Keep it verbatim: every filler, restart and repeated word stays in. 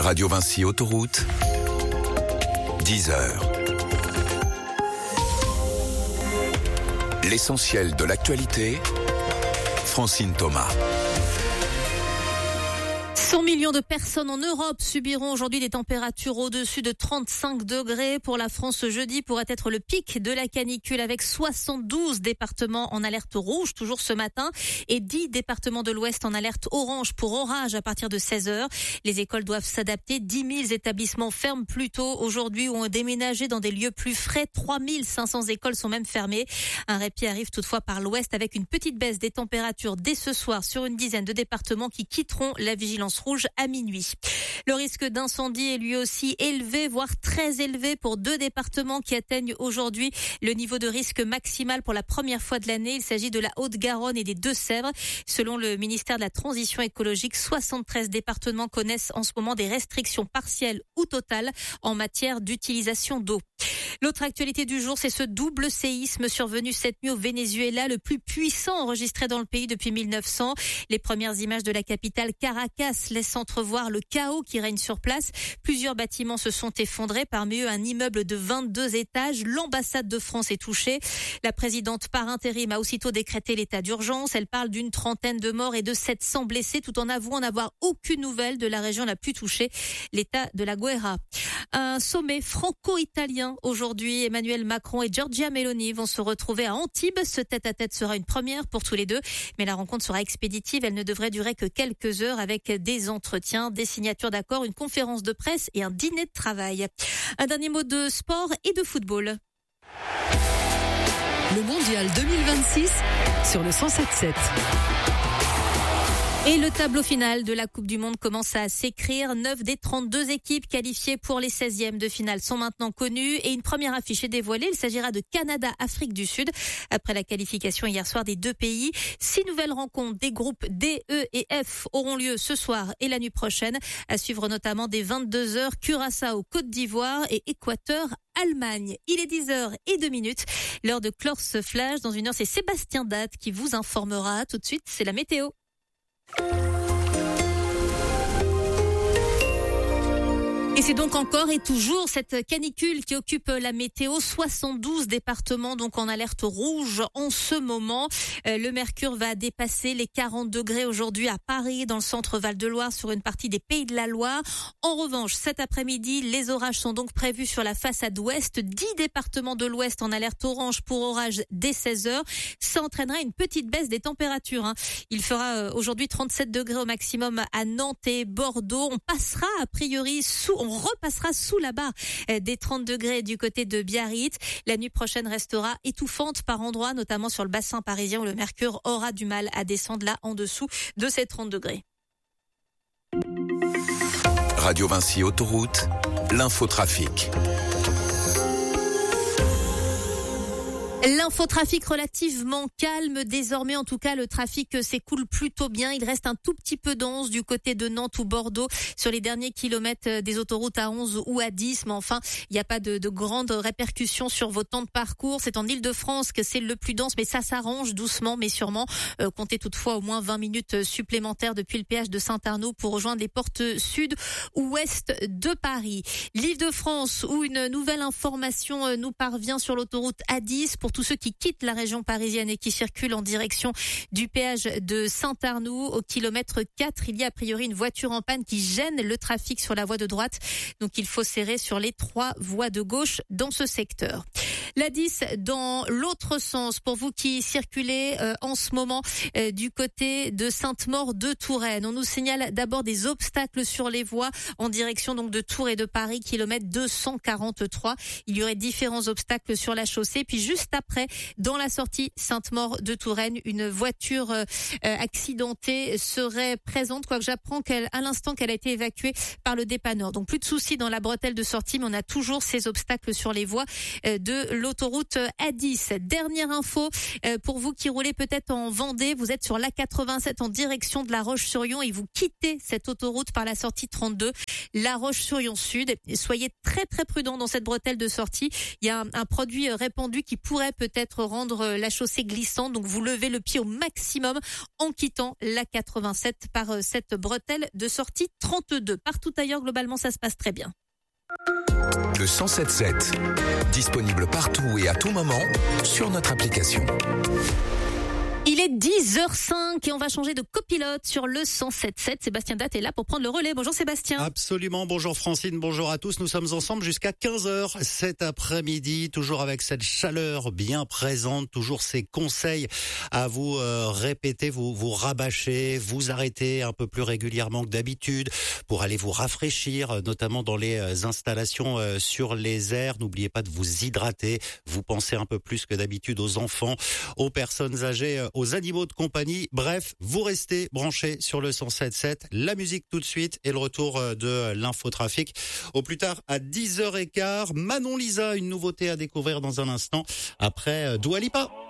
Radio Vinci Autoroute, dix heures. L'essentiel de l'actualité, Francine Thomas. cent millions de personnes en Europe subiront aujourd'hui des températures au-dessus de trente-cinq degrés. Pour la France, ce jeudi pourrait être le pic de la canicule avec soixante-douze départements en alerte rouge, toujours ce matin, et dix départements de l'Ouest en alerte orange pour orage à partir de seize heures. Les écoles doivent s'adapter. dix mille établissements ferment plus tôt aujourd'hui ou ont déménagé dans des lieux plus frais. trois mille cinq cents écoles sont même fermées. Un répit arrive toutefois par l'Ouest avec une petite baisse des températures dès ce soir sur une dizaine de départements qui quitteront la vigilance rouge à minuit. Le risque d'incendie est lui aussi élevé, voire très élevé pour deux départements qui atteignent aujourd'hui le niveau de risque maximal pour la première fois de l'année. Il s'agit de la Haute-Garonne et des Deux-Sèvres. Selon le ministère de la Transition écologique, soixante-treize départements connaissent en ce moment des restrictions partielles ou totales en matière d'utilisation d'eau. L'autre actualité du jour, c'est ce double séisme survenu cette nuit au Venezuela, le plus puissant enregistré dans le pays depuis mille neuf cents. Les premières images de la capitale Caracas laissent entrevoir le chaos qui règne sur place. Plusieurs bâtiments se sont effondrés, parmi eux un immeuble de vingt-deux étages. L'ambassade de France est touchée. La présidente par intérim a aussitôt décrété l'état d'urgence. Elle parle d'une trentaine de morts et de sept cents blessés, tout en avouant n'avoir aucune nouvelle de la région la plus touchée, l'état de la Guaira. Un sommet franco-italien aujourd'hui. Emmanuel Macron et Giorgia Meloni vont se retrouver à Antibes. Ce tête-à-tête sera une première pour tous les deux, mais la rencontre sera expéditive. Elle ne devrait durer que quelques heures avec des entretiens, des signatures d'accords, une conférence de presse et un dîner de travail. Un dernier mot de sport et de football. Le mondial deux mille vingt-six sur le cent sept sept. Et le tableau final de la Coupe du Monde commence à s'écrire. neuf des trente-deux équipes qualifiées pour les seizièmes de finale sont maintenant connues et une première affiche est dévoilée. Il s'agira de Canada-Afrique du Sud. Après la qualification hier soir des deux pays, six nouvelles rencontres des groupes D, E et F auront lieu ce soir et la nuit prochaine. À suivre notamment dès vingt-deux heures, Curaçao, Côte d'Ivoire et Équateur, Allemagne. Il est dix heures et deux minutes. L'heure de clore ce flash. Dans une heure, c'est Sébastien Date qui vous informera. Tout de suite, c'est la météo. Et c'est donc encore et toujours cette canicule qui occupe la météo. soixante-douze départements donc en alerte rouge en ce moment. Euh, le mercure va dépasser les quarante degrés aujourd'hui à Paris, dans le centre Val-de-Loire, sur une partie des Pays de la Loire. En revanche, cet après-midi, les orages sont donc prévus sur la façade ouest. dix départements de l'ouest en alerte orange pour orage dès seize heures. Ça entraînera une petite baisse des températures. Hein. Il fera euh, aujourd'hui trente-sept degrés au maximum à Nantes et Bordeaux. On passera a priori sous On repassera sous la barre des trente degrés du côté de Biarritz. La nuit prochaine restera étouffante par endroits, notamment sur le bassin parisien où le mercure aura du mal à descendre là en dessous de ces trente degrés. Radio Vinci Autoroute, l'infotrafic. L'infotrafic relativement calme désormais, en tout cas le trafic s'écoule plutôt bien. Il reste un tout petit peu dense du côté de Nantes ou Bordeaux sur les derniers kilomètres des autoroutes A onze ou A dix, mais enfin il n'y a pas de, de grandes répercussions sur vos temps de parcours. C'est en Île-de-France que c'est le plus dense, mais ça s'arrange doucement mais sûrement. Euh, comptez toutefois au moins vingt minutes supplémentaires depuis le péage de Saint-Arnaud pour rejoindre les portes sud ou ouest de Paris. L'Île-de-France où une nouvelle information nous parvient sur l'autoroute A dix pour tous ceux qui quittent la région parisienne et qui circulent en direction du péage de Saint-Arnoux. Au kilomètre quatre, il y a a priori une voiture en panne qui gêne le trafic sur la voie de droite. Donc il faut serrer sur les trois voies de gauche dans ce secteur. La dix dans l'autre sens pour vous qui circulez euh, en ce moment euh, du côté de Sainte-Maure de Touraine. On nous signale d'abord des obstacles sur les voies en direction donc de Tours et de Paris, kilomètre deux cent quarante-trois. Il y aurait différents obstacles sur la chaussée. Puis juste après, dans la sortie Sainte-Maure de Touraine, une voiture euh, accidentée serait présente, quoique j'apprends qu'elle, à l'instant qu'elle a été évacuée par le dépanneur. Donc plus de soucis dans la bretelle de sortie, mais on a toujours ces obstacles sur les voies euh, de l'autoroute A dix. Dernière info, euh, pour vous qui roulez peut-être en Vendée, vous êtes sur l'A quatre-vingt-sept en direction de La Roche-sur-Yon et vous quittez cette autoroute par la sortie trente-deux, La Roche-sur-Yon Sud. Et soyez très très prudents dans cette bretelle de sortie. Il y a un, un produit répandu qui pourrait peut-être rendre la chaussée glissante, donc vous levez le pied au maximum en quittant l'A quatre-vingt-sept par cette bretelle de sortie trente-deux. Partout ailleurs, globalement, ça se passe très bien. Le cent sept sept, disponible partout et à tout moment sur notre application. Il est dix heures cinq et on va changer de copilote sur le cent sept sept. Sébastien Datt est là pour prendre le relais. Bonjour Sébastien. Absolument, bonjour Francine, bonjour à tous. Nous sommes ensemble jusqu'à quinze heures cet après-midi, toujours avec cette chaleur bien présente, toujours ces conseils à vous euh, répéter, vous vous rabâcher, vous arrêter un peu plus régulièrement que d'habitude pour aller vous rafraîchir, notamment dans les installations euh, sur les airs. N'oubliez pas de vous hydrater, vous pensez un peu plus que d'habitude aux enfants, aux personnes âgées, euh, aux animaux de compagnie. Bref, vous restez branchés sur le cent sept sept. La musique tout de suite et le retour de l'infotrafic. Au plus tard à dix heures quinze. Manon Lisa, une nouveauté à découvrir dans un instant après Dua Lipa.